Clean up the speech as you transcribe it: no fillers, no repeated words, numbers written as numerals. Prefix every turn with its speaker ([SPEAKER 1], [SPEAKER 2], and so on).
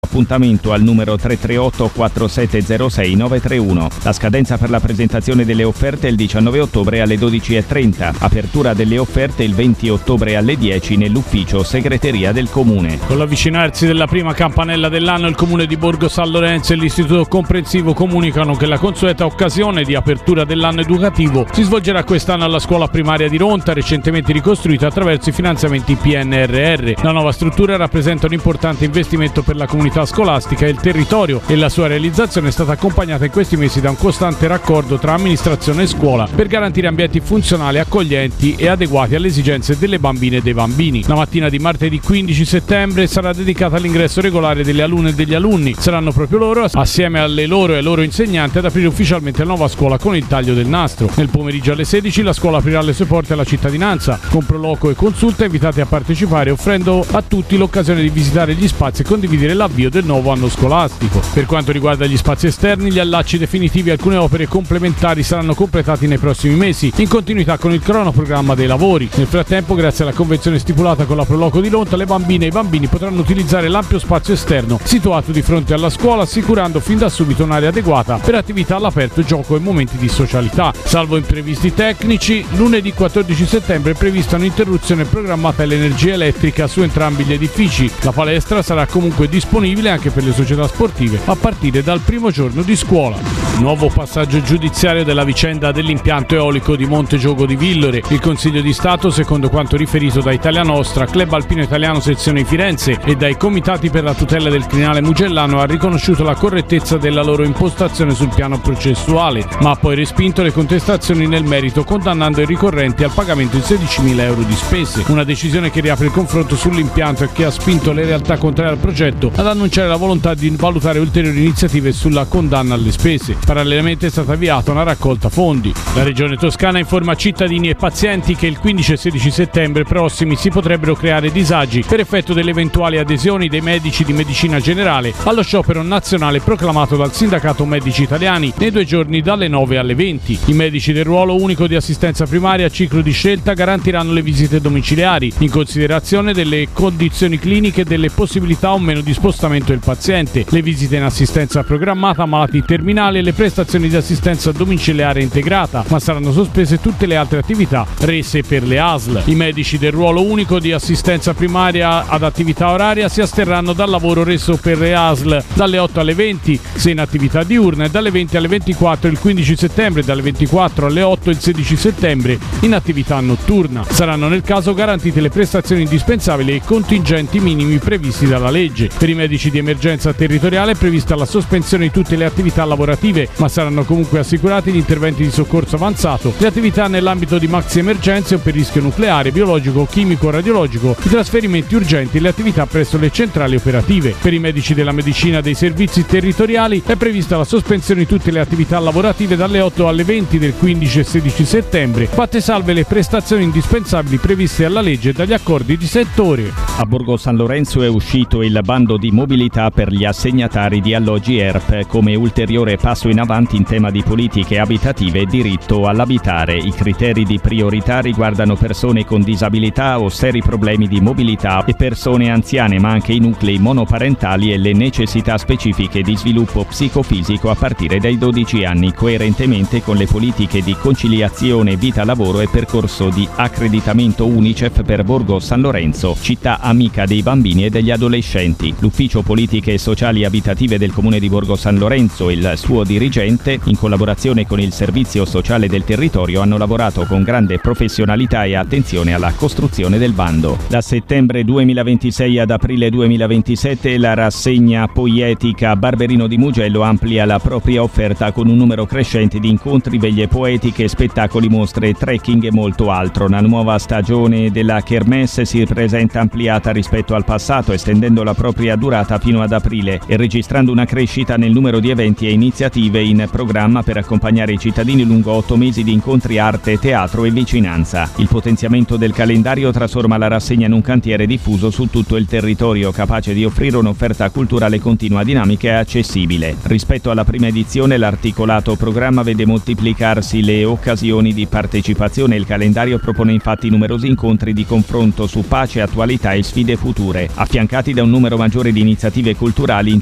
[SPEAKER 1] Appuntamento al numero 338 4706 931. La scadenza per la presentazione delle offerte è il 19 ottobre alle 12:30. Apertura delle offerte il 20 ottobre alle 10 nell'ufficio segreteria del Comune.
[SPEAKER 2] Con l'avvicinarsi della prima campanella dell'anno, il Comune di Borgo San Lorenzo e l'Istituto Comprensivo comunicano che la consueta occasione di apertura dell'anno educativo si svolgerà quest'anno alla scuola primaria di Ronta, recentemente ricostruita attraverso i finanziamenti PNRR. La nuova struttura rappresenta un importante investimento per la comunità scolastica e il territorio, e la sua realizzazione è stata accompagnata in questi mesi da un costante raccordo tra amministrazione e scuola per garantire ambienti funzionali, accoglienti e adeguati alle esigenze delle bambine e dei bambini. La mattina di martedì 15 settembre sarà dedicata all'ingresso regolare delle alunne e degli alunni. Saranno proprio loro, assieme alle loro e ai loro insegnanti, ad aprire ufficialmente la nuova scuola con il taglio del nastro. Nel pomeriggio alle 16 la scuola aprirà le sue porte alla cittadinanza, con proloquio e consulta, invitati a partecipare, offrendo a tutti l'occasione di visitare gli spazi e condividere l'avvio del nuovo anno scolastico. Per quanto riguarda gli spazi esterni, gli allacci definitivi e alcune opere complementari saranno completati nei prossimi mesi, in continuità con il cronoprogramma dei lavori. Nel frattempo, grazie alla convenzione stipulata con la Proloco di Ronta, le bambine e i bambini potranno utilizzare l'ampio spazio esterno situato di fronte alla scuola, assicurando fin da subito un'area adeguata per attività all'aperto, gioco e momenti di socialità. Salvo imprevisti tecnici, lunedì 14 settembre è prevista un'interruzione programmata dell'energia elettrica su entrambi gli edifici. La palestra sarà comunque disponibile anche per le società sportive a partire dal primo giorno di scuola. Nuovo passaggio giudiziario della vicenda dell'impianto eolico di Monte Giogo di Villore. Il Consiglio di Stato, secondo quanto riferito da Italia Nostra, Club Alpino Italiano Sezione Firenze e dai comitati per la tutela del crinale mugellano, ha riconosciuto la correttezza della loro impostazione sul piano processuale, ma ha poi respinto le contestazioni nel merito, condannando i ricorrenti al pagamento di 16.000 euro di spese. Una decisione che riapre il confronto sull'impianto e che ha spinto le realtà contrarie al progetto ad annunciare la volontà di valutare ulteriori iniziative sulla condanna alle spese. Parallelamente è stata avviata una raccolta fondi. La Regione Toscana informa cittadini e pazienti che il 15 e 16 settembre prossimi si potrebbero creare disagi per effetto delle eventuali adesioni dei medici di medicina generale allo sciopero nazionale proclamato dal Sindacato Medici Italiani nei 2 giorni dalle 9 alle 20. I medici del ruolo unico di assistenza primaria a ciclo di scelta garantiranno le visite domiciliari in considerazione delle condizioni cliniche e delle possibilità o meno di spostamento del paziente, le visite in assistenza programmata a malati terminali e le prestazioni di assistenza domiciliare integrata, ma saranno sospese tutte le altre attività rese per le ASL. I medici del ruolo unico di assistenza primaria ad attività oraria si asterranno dal lavoro reso per le ASL dalle 8 alle 20 se in attività diurna e dalle 20 alle 24 il 15 settembre, dalle 24 alle 8 il 16 settembre in attività notturna. Saranno nel caso garantite le prestazioni indispensabili e i contingenti minimi previsti dalla legge. Per i medici di emergenza territoriale è prevista la sospensione di tutte le attività lavorative, ma saranno comunque assicurati gli interventi di soccorso avanzato, le attività nell'ambito di maxi emergenze o per rischio nucleare, biologico, chimico o radiologico, i trasferimenti urgenti e le attività presso le centrali operative. Per i medici della medicina dei servizi territoriali è prevista la sospensione di tutte le attività lavorative dalle 8 alle 20 del 15 e 16 settembre, fatte salve le prestazioni indispensabili previste dalla legge e dagli accordi di settore.
[SPEAKER 1] A Borgo San Lorenzo è uscito il bando di mobilità per gli assegnatari di alloggi ERP come ulteriore passo in avanti in tema di politiche abitative e diritto all'abitare. I criteri di priorità riguardano persone con disabilità o seri problemi di mobilità e persone anziane, ma anche i nuclei monoparentali e le necessità specifiche di sviluppo psicofisico a partire dai 12 anni, coerentemente con le politiche di conciliazione vita-lavoro e percorso di accreditamento UNICEF per Borgo San Lorenzo, città amica dei bambini e degli adolescenti. L'Ufficio Politiche Sociali Abitative del Comune di Borgo San Lorenzo e il suo dirigente, in collaborazione con il Servizio Sociale del Territorio, hanno lavorato con grande professionalità e attenzione alla costruzione del bando. Da settembre 2026 ad aprile 2027 la rassegna poietica Barberino di Mugello amplia la propria offerta con un numero crescente di incontri, veglie poetiche, spettacoli, mostre, trekking e molto altro. La nuova stagione della Kermesse si presenta ampliata rispetto al passato, estendendo la propria durata fino ad aprile e registrando una crescita nel numero di eventi e iniziative in programma per accompagnare i cittadini lungo 8 mesi di incontri, arte, teatro e vicinanza. Il potenziamento del calendario trasforma la rassegna in un cantiere diffuso su tutto il territorio, capace di offrire un'offerta culturale continua, dinamica e accessibile. Rispetto alla prima edizione, l'articolato programma vede moltiplicarsi le occasioni di partecipazione. Il calendario propone infatti numerosi incontri di confronto su pace, attualità e sfide future, affiancati da un numero maggiore di iniziative culturali